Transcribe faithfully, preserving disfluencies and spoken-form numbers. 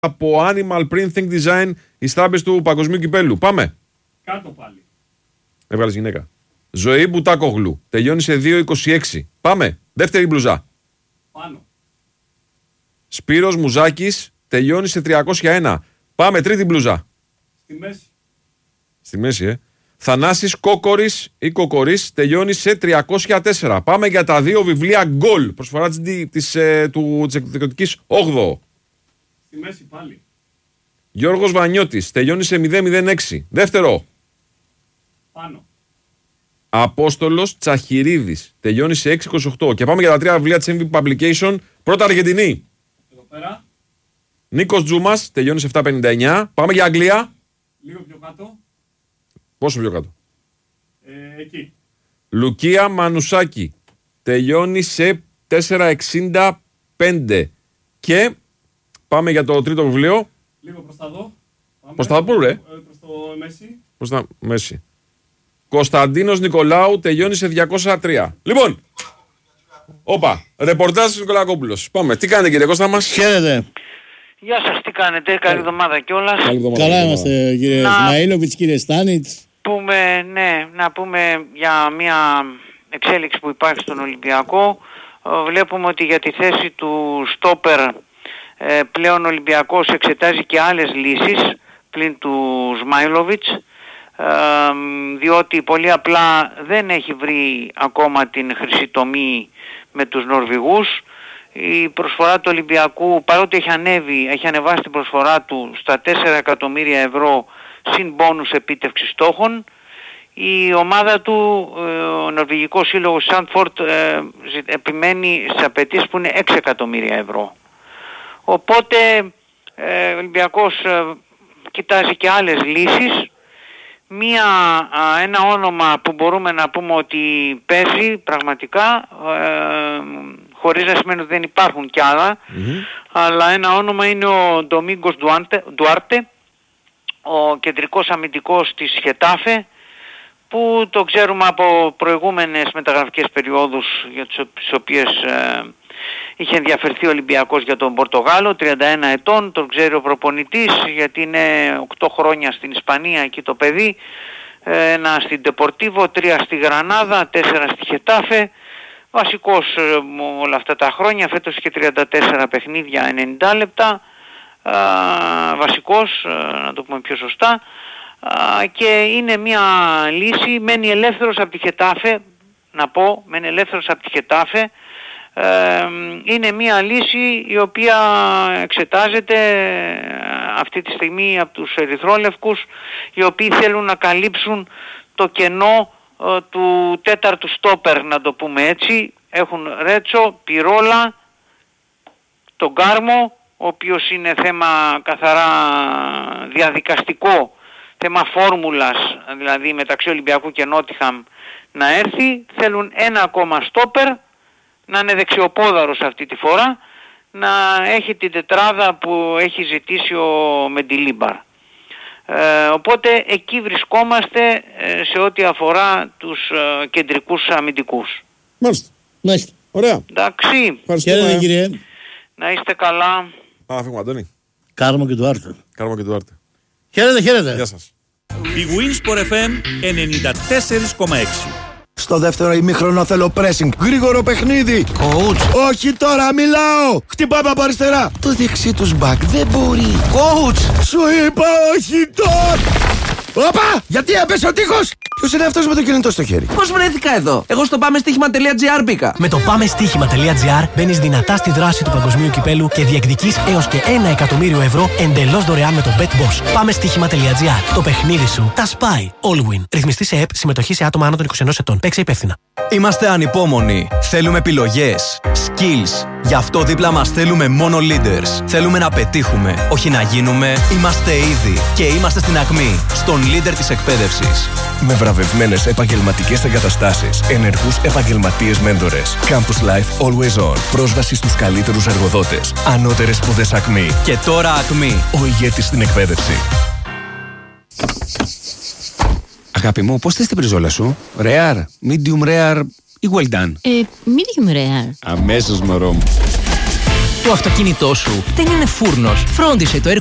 από Animal Print Think Design οι στάμπες του Παγκοσμίου Κυπέλλου. Πάμε. Κάτω πάλι. Έβγαλες γυναίκα. Ζωή Μπουτάκογλου. Τελειώνει σε δύο είκοσι έξι. Πάμε. Δεύτερη μπλουζά. Πάνω. Σπύρος Μουζάκης. Τελειώνει σε τριακόσια ένα. Πάμε. Τρίτη μπλουζά. Στη μέση. Στη μέση, ε. Θανάσης Κόκορης ή Κοκορής. Τελειώνει σε τριακόσια τέσσερα. Πάμε για τα δύο βιβλία γκολ. Προσφορά της, της, ε, του, της εκδοτικής όγδοο. Στη μέση πάλι. Γιώργος Βανιώτης. Τελειώνει σε μηδέν μηδέν έξι. Δεύτερο. Πάνω. Απόστολος Τσαχυρίδης. Τελειώνει σε έξι είκοσι οκτώ. Και πάμε για τα τρία βιβλία της εμ βι πι Publication. Πρώτα Αργεντινή. Εδώ πέρα. Νίκος Τζούμας. Τελειώνει σε επτά πενήντα εννιά. Πάμε για Αγγλία. Λίγο πιο κάτω. Πόσο πιο κάτω. Ε, εκεί. Λουκία Μανουσάκη. Τελειώνει σε τέσσερα εξήντα πέντε. Και πάμε για το τρίτο βιβλίο. Λίγο προς τα δω. Προς τα πού, ρε? Ε, προς το μέση. Προς τα μέση. Κωνσταντίνος Νικολάου. Τελειώνει σε διακόσια τρία. Λοιπόν. Όπα. Ρεπορτάζ της Νικολακόπουλος. Πάμε. Τι κάνετε κύριε Κώστα μας? Χαίρετε. Γεια σας, τι κάνετε, καλή εβδομάδα κιόλας. Καλά είμαστε κύριε Σμαΐλοβιτς, κύριε Στάνιτς. Πούμε, ναι, να πούμε για μια εξέλιξη που υπάρχει στον Ολυμπιακό. Βλέπουμε ότι για τη θέση του στόπερ πλέον ο Ολυμπιακός εξετάζει και άλλες λύσεις πλην του Σμαΐλοβιτς, διότι πολύ απλά δεν έχει βρει ακόμα την χρυσή τομή με τους Νορβηγούς. Η προσφορά του Ολυμπιακού, παρότι έχει ανέβει, έχει ανεβάσει την προσφορά του στα τέσσερα εκατομμύρια ευρώ συν μπόνους επίτευξης στόχων, η ομάδα του, ο Νορβηγικός Σύλλογος Σάντφορτ, επιμένει στις απαιτήσεις που είναι έξι εκατομμύρια ευρώ. Οπότε ο Ολυμπιακός κοιτάζει και άλλες λύσεις. Μία, ένα όνομα που μπορούμε να πούμε ότι παίζει πραγματικά, ε, χωρίς να σημαίνει ότι δεν υπάρχουν κι άλλα, mm-hmm. αλλά ένα όνομα είναι ο Ντομίγκος Ντουάρτε, ο κεντρικός αμυντικός της Χετάφε, που το ξέρουμε από προηγούμενες μεταγραφικές περιόδους για τις οποίες ε, είχε ενδιαφερθεί ο Ολυμπιακός για τον Πορτογάλο, τριάντα ένα ετών, τον ξέρει ο προπονητής γιατί είναι οκτώ χρόνια στην Ισπανία εκεί το παιδί, ένα στην Ντεπορτίβο, τρία στη Γρανάδα, τέσσερα στη Χετάφε, βασικός όλα αυτά τα χρόνια, φέτος και τριάντα τέσσερα παιχνίδια, ενενήντα λεπτά, α, βασικός, να το πούμε πιο σωστά, α, και είναι μια λύση, μένει ελεύθερος από τη Χετάφε, να πω, μένει ελεύθερος από τη Χετάφε. Ε, είναι μια λύση η οποία εξετάζεται αυτή τη στιγμή από τους ερυθρόλευκους, οι οποίοι θέλουν να καλύψουν το κενό ε, του τέταρτου στόπερ, να το πούμε έτσι. Έχουν Ρέτσο, Πιρόλα, τον Γκάρμο, ο οποίος είναι θέμα καθαρά διαδικαστικό, θέμα φόρμουλας, δηλαδή μεταξύ Ολυμπιακού και Νότιχαμ να έρθει. Θέλουν ένα ακόμα στόπερ, να είναι δεξιοπόδαρος αυτή τη φορά, να έχει την τετράδα που έχει ζητήσει ο Μεντιλίμπαρ. Ε, οπότε εκεί βρισκόμαστε ε, σε ό,τι αφορά τους ε, κεντρικούς αμυντικούς. Μάλιστα. Μάλιστα. Ωραία. Εντάξει. Χαίρετε κύριε. Να είστε καλά. Πάμε φύγουμε Αντώνη. Κάρμο και Ντουάρτε. Κάρμο και Ντουάρτε. Χαίρετε, χαίρετε. Γεια σας. Η Winsport εφ εμ ενενήντα τέσσερα κόμμα έξι. Στο δεύτερο ημίχρονο θέλω pressing. Γρήγορο παιχνίδι. Coach. Όχι τώρα, μιλάω. Χτυπάμε από αριστερά. Το δεξί τους back δεν μπορεί. Coach. Σου είπα όχι τώρα. Όπα! Γιατί έπεσε ο τείχος! Ποιος είναι αυτός με το κινητό στο χέρι? Πώς βρέθηκα εδώ? Εγώ στο πάμε στοίχημα τελεία τζι άρ μπήκα. Με το πάμε στοίχημα τελεία τζι άρ μπαίνεις δυνατά στη δράση του Παγκοσμίου Κυπέλλου και διεκδικείς έως και ένα εκατομμύριο ευρώ εντελώς δωρεάν με το BetBoss. Πάμε στοίχημα τελεία τζι άρ. Το παιχνίδι σου τα σπάει. Allwin. Ρυθμιστή σε ΕΠ, συμμετοχή σε άτομα άνω των είκοσι ενός ετών. Παίξε υπεύθυνα. Είμαστε ανυπόμονοι. Θέλουμε επιλογές. Skills. Γι' αυτό δίπλα μας θέλουμε μόνο leaders. Θέλουμε να πετύχουμε, όχι να γίνουμε. Είμαστε ήδη και είμαστε στην ακμή. Στον leader της εκπαίδευσης. Με βραβευμένες επαγγελματικές εγκαταστάσεις, ενεργούς επαγγελματίες μέντορες. Campus Life Always On. Πρόσβαση στους καλύτερους εργοδότες. Ανώτερες σπουδές ακμή. Και τώρα ακμή. Ο ηγέτης στην εκπαίδευση. Αγάπη μου, πώς θες την πριζόλα σου? Rare, medium rare ή well done? Ε, medium rare. Αμέσως μωρό μου. Το αυτοκίνητό σου δεν είναι φούρνος. Φρόντισε το